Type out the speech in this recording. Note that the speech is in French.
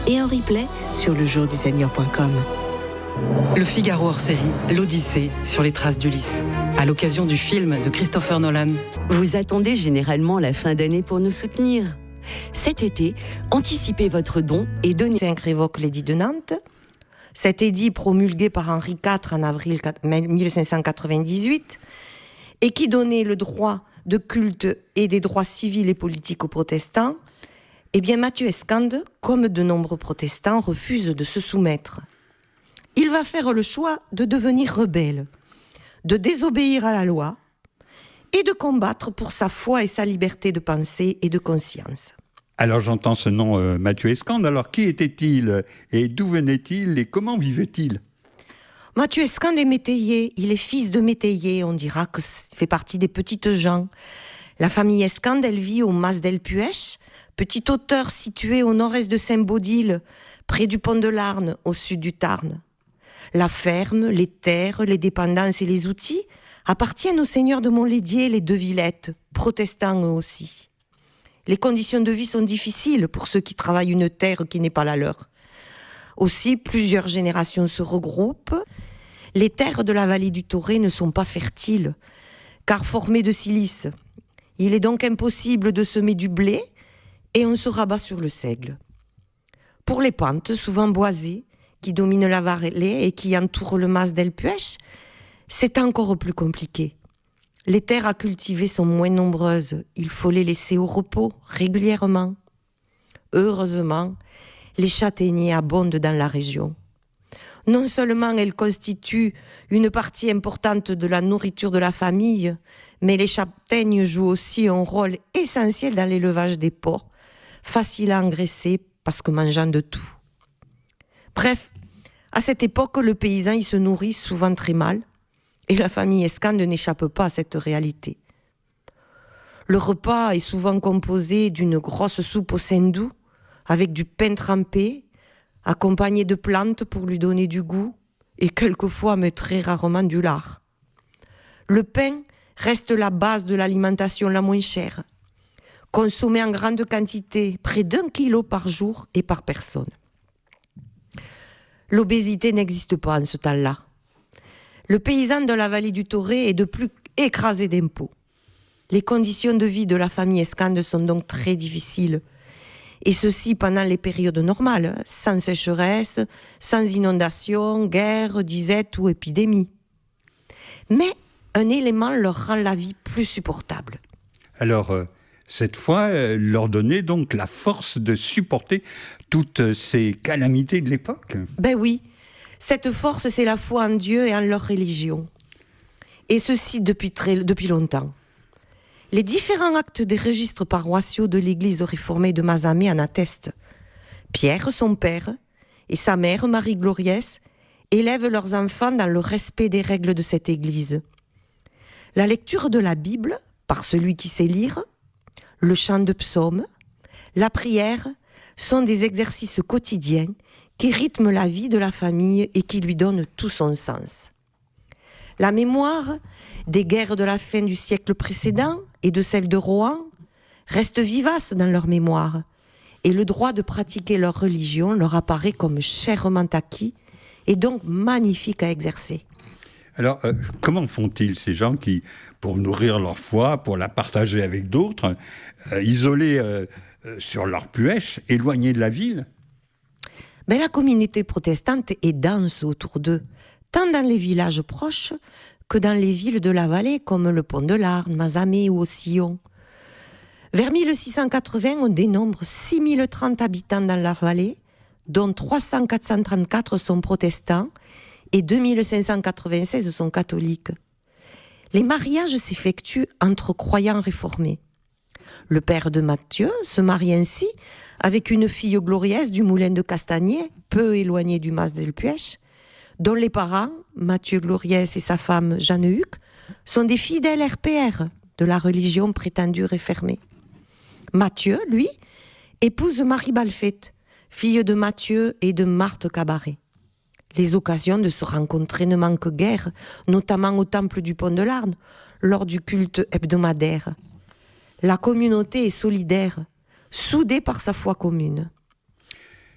et en replay sur lejourduseigneur.com. Le Figaro hors série, l'Odyssée sur les traces d'Ulysse, à l'occasion du film de Christopher Nolan. Vous attendez généralement la fin d'année pour nous soutenir. Cet été, anticipez votre don et donnez. Révoque l'édit de Nantes. Cet édit promulgué par Henri IV en avril 1598 et qui donnait le droit de culte et des droits civils et politiques aux protestants, eh bien Matthieu Escande, comme de nombreux protestants, refuse de se soumettre. Il va faire le choix de devenir rebelle, de désobéir à la loi et de combattre pour sa foi et sa liberté de pensée et de conscience. Alors j'entends ce nom Matthieu Escande. Alors qui était-il et d'où venait-il et comment vivait-il ? Matthieu Escande est métayer, il est fils de métayer, on dira que fait partie des petites gens. La famille Escande, elle vit au Mas del Puech, petite hauteur située au nord-est de Saint-Baudile, près du pont de Larn, au sud du Tarn. La ferme, les terres, les dépendances et les outils appartiennent aux seigneurs de Montlédier, les De Villette, protestants eux aussi. Les conditions de vie sont difficiles pour ceux qui travaillent une terre qui n'est pas la leur. Aussi, plusieurs générations se regroupent. Les terres de la vallée du Torré ne sont pas fertiles, car formées de silice. Il est donc impossible de semer du blé et on se rabat sur le seigle. Pour les pentes, souvent boisées, qui dominent la vallée et qui entourent le Mas del Puech, c'est encore plus compliqué. Les terres à cultiver sont moins nombreuses, il faut les laisser au repos régulièrement. Heureusement, les châtaigniers abondent dans la région. Non seulement elles constituent une partie importante de la nourriture de la famille, mais les châtaignes jouent aussi un rôle essentiel dans l'élevage des porcs, facile à engraisser parce que mangeant de tout. Bref, à cette époque, le paysan il se nourrit souvent très mal, et la famille Escande n'échappe pas à cette réalité. Le repas est souvent composé d'une grosse soupe au saindoux, avec du pain trempé, accompagné de plantes pour lui donner du goût, et quelquefois, mais très rarement, du lard. Le pain reste la base de l'alimentation la moins chère, consommée en grande quantité, près d'1 kilo par jour et par personne. L'obésité n'existe pas en ce temps-là. Le paysan de la vallée du Torré est de plus écrasé d'impôts. Les conditions de vie de la famille Escande sont donc très difficiles, et ceci pendant les périodes normales, sans sécheresse, sans inondation, guerre, disette ou épidémie. Mais un élément leur rend la vie plus supportable. Alors, cette foi leur donnait donc la force de supporter toutes ces calamités de l'époque ? Ben oui, cette force, c'est la foi en Dieu et en leur religion. Et ceci depuis longtemps. Les différents actes des registres paroissiaux de l'église réformée de Mazamet en attestent. Pierre, son père, et sa mère, Marie Gloriès, élèvent leurs enfants dans le respect des règles de cette église. La lecture de la Bible, par celui qui sait lire, le chant de psaumes, la prière, sont des exercices quotidiens qui rythment la vie de la famille et qui lui donnent tout son sens. La mémoire des guerres de la fin du siècle précédent et de celle de Rohan reste vivace dans leur mémoire, et le droit de pratiquer leur religion leur apparaît comme chèrement acquis et donc magnifique à exercer. Alors, comment font-ils ces gens qui, pour nourrir leur foi, pour la partager avec d'autres, isolés sur leur puech, éloignés de la ville ? La communauté protestante est dense autour d'eux, tant dans les villages proches que dans les villes de la vallée, comme le Pont de Larn, Mazamet ou Sillon. Vers 1680, on dénombre 6030 habitants dans la vallée, dont 434 sont protestants et 2596 sont catholiques. Les mariages s'effectuent entre croyants réformés. Le père de Matthieu se marie ainsi avec une fille glorieuse du moulin de Castagnet, peu éloignée du Mas del Puech, dont les parents, Matthieu Gloriès et sa femme Jeanne Huc, sont des fidèles RPR de la religion prétendue réformée. Matthieu, lui, épouse Marie Balfette, fille de Matthieu et de Marthe Cabaret. Les occasions de se rencontrer ne manquent guère, notamment au temple du Pont de Larn, lors du culte hebdomadaire. La communauté est solidaire, soudée par sa foi commune.